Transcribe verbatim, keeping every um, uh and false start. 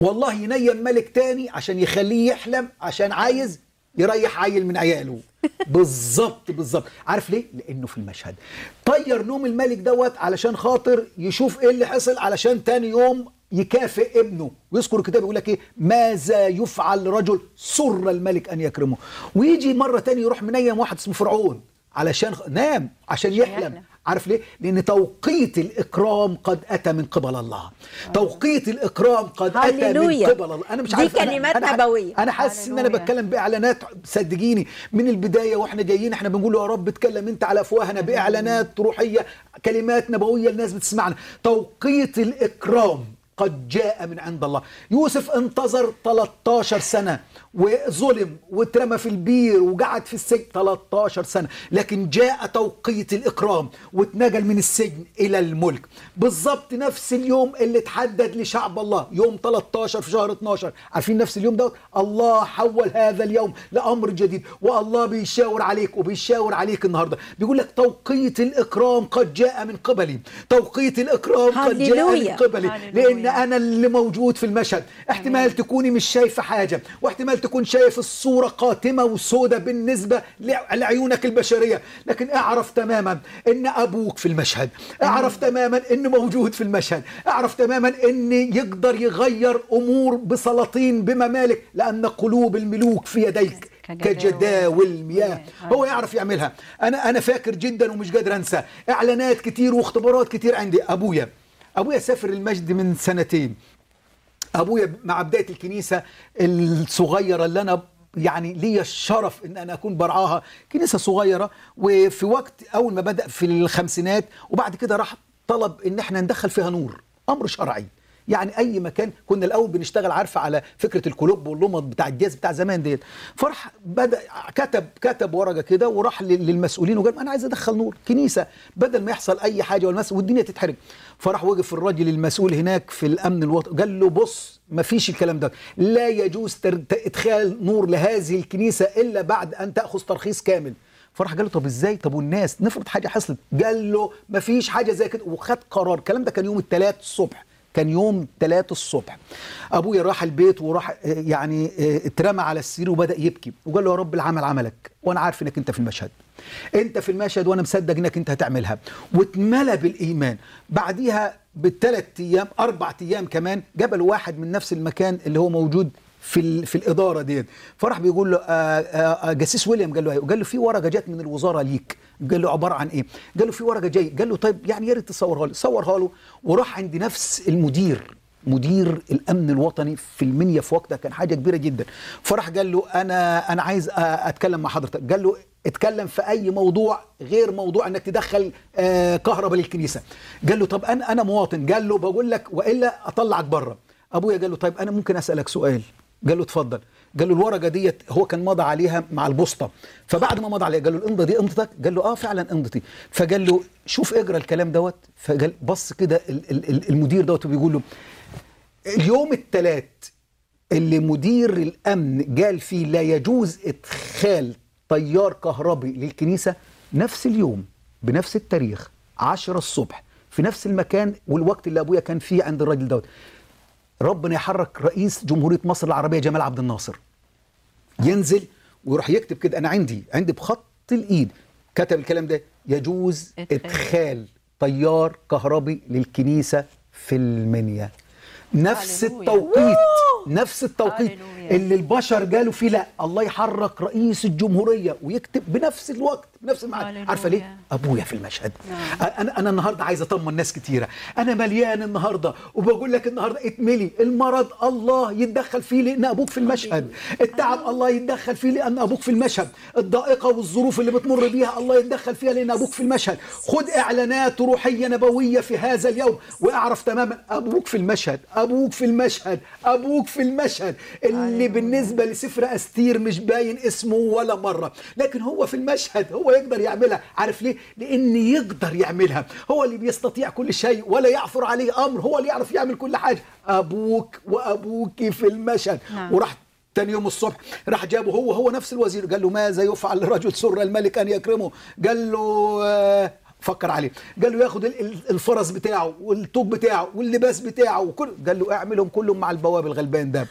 والله ينيم ملك تاني عشان يخليه يحلم، عشان عايز يريح عيل من عياله. بالظبط بالظبط. عارف ليه؟ لانه في المشهد طير نوم الملك دوت علشان خاطر يشوف ايه اللي حصل، علشان تاني يوم يكافئ ابنه. ويذكر الكتاب يقول لك ايه؟ ماذا يفعل رجل سر الملك ان يكرمه. ويجي مره تاني يروح منيم واحد اسمه فرعون علشان خ... نام عشان يحلم. عارف ليه؟ لأن توقيت الإكرام قد أتى من قبل الله. توقيت الإكرام قد أتى من قبل الله. أنا مش عارف، دي كلمات نبوية. أنا حاسس إن أنا بتكلم بإعلانات. صدقيني من البداية وإحنا جايين إحنا بنقول يا رب اتكلم أنت على أفواهنا بإعلانات روحية، كلمات نبوية الناس بتسمعنا. توقيت الإكرام قد جاء من عند الله. يوسف انتظر ثلاثة عشر سنة وظلم واترمى في البير وقعد في السجن ثلاثة عشر سنة، لكن جاء توقيت الإكرام واتنقل من السجن إلى الملك. بالضبط نفس اليوم اللي اتحدد لشعب الله، يوم ثلاثة عشر في شهر اثناشر. عارفين نفس اليوم دوت الله حول هذا اليوم لأمر جديد. والله بيشاور عليك وبيشاور عليك النهاردة، بيقول لك توقيت الإكرام قد جاء من قبلي. توقيت الإكرام قد جاء من قبلي، لأن أنا اللي موجود في المشهد. احتمال تكوني مش شايفة حاجة، واحتمال تكون شايف الصورة قاتمة وسودة بالنسبة لعيونك البشرية، لكن اعرف تماما ان ابوك في المشهد. اعرف تماما انه موجود في المشهد. اعرف تماما ان يقدر يغير امور بسلاطين بممالك، لان قلوب الملوك في يديك كجداول المياه. هو يعرف يعملها. انا انا فاكر جدا ومش قادر انسى اعلانات كتير واختبارات كتير عندي. ابويا ابويا سافر المجد من سنتين. أبويا مع بداية الكنيسة الصغيرة اللي أنا يعني لي الشرف إن أنا أكون برعاها، كنيسة صغيرة، وفي وقت أول ما بدأ في الخمسينات، وبعد كده راح طلب إن احنا ندخل فيها نور، أمر شرعي. يعني أي مكان كنا الأول بنشتغل عارفة على فكرة الكلوب واللمض بتاع الجاز بتاع زمان ديت. فرح بدأ كتب كتب ورقة كده وراح للمسؤولين وقال أنا عايز أدخل نور كنيسة بدل ما يحصل أي حاجة والمس والدنيا تتحرق. فرح وقف الراجل المسؤول هناك في الأمن الوطني قال له بص ما فيش الكلام ده، لا يجوز إدخال نور لهذه الكنيسة إلا بعد أن تأخذ ترخيص كامل. فرح قال له طب ازاي؟ طب والناس نفرض حاجة حصلت. قال له ما فيش حاجة زي كده، وخد قرار. الكلام ده كان يوم الثلاث الصبح، كان يوم ثلاثة الصبح. ابويا راح البيت وراح يعني اترمى على السرير وبدأ يبكي وقال له يا رب العمل عملك، وانا عارف انك انت في المشهد، انت في المشهد وانا مصدق انك انت هتعملها. واتملى بالايمان. بعديها بالثلاث ايام اربع ايام كمان جبل واحد من نفس المكان اللي هو موجود في في الاداره ديت. فرح بيقول له جاسيس ويليام. قال له ايوه. قال له في ورقه جت من الوزاره ليك. قال له عباره عن ايه؟ قال له في ورقه جاي. قال له طيب يعني يا ريت تصورها لي. صورها له وراح عند نفس المدير، مدير الامن الوطني في المنيا في وقتها، كان حاجه كبيره جدا. فرح قال له انا انا عايز اتكلم مع حضرتك. قال له اتكلم في اي موضوع غير موضوع انك تدخل كهرباء للكنيسه. قال له طب انا انا مواطن. قال له بقول لك والا اطلعك بره. ابويا قال له طيب انا ممكن اسالك سؤال؟ قال له اتفضل. قال له الورقه ديت هو كان مضى عليها مع البوسطه، فبعد ما مضى عليها قال له الامضه دي امضتك؟ قال له اه فعلا امضتي. فقال له شوف اقرا الكلام دوت. فقال بص كده المدير دوت وبيقول له اليوم الثلاث اللي مدير الامن قال فيه لا يجوز ادخال تيار كهربي للكنيسه، نفس اليوم بنفس التاريخ عشرة الصبح في نفس المكان والوقت اللي ابويا كان فيه عند الراجل دوت، ربنا يحرك رئيس جمهورية مصر العربية جمال عبد الناصر ينزل ويروح يكتب كده. أنا عندي عندي بخط الإيد كتب الكلام ده: يجوز إدخال تيار كهربي للكنيسة في المنيا. نفس التوقيت نفس التوقيت اللي البشر قالوا فيه لا، الله يحرك رئيس الجمهورية ويكتب بنفس الوقت بنفس الميعاد. عارفه ليه؟ ابويا في المشهد. انا انا النهارده عايز اطمن ناس كتيره. انا مليان النهارده وبقول لك النهارده اتملي. المرض الله يتدخل فيه لان ابوك في المشهد. التعب الله يتدخل فيه لان ابوك في المشهد. الضائقه والظروف اللي بتمر بيها الله يتدخل فيها لان ابوك في المشهد. خد اعلانات روحيه نبويه في هذا اليوم واعرف تماما ابوك في المشهد، ابوك في المشهد، ابوك في المشهد. اللي بالنسبه لسفر استير مش باين اسمه ولا مره، لكن هو في المشهد. هو يقدر يعملها. عارف ليه؟ لأن يقدر يعملها. هو اللي بيستطيع كل شيء ولا يعثر عليه أمر. هو اللي يعرف يعمل كل حاجة. أبوك وأبوك في المشهد. نعم. وراح تاني يوم الصبح راح جابه هو هو نفس الوزير. قال له ماذا يفعل لرجل سر الملك أن يكرمه؟ قال له فكر عليه. قال له ياخد ال- ال- الفرس بتاعه والتوج بتاعه واللباس بتاعه وكل، قال له اعملهم كلهم مع البواب الغلبان ده.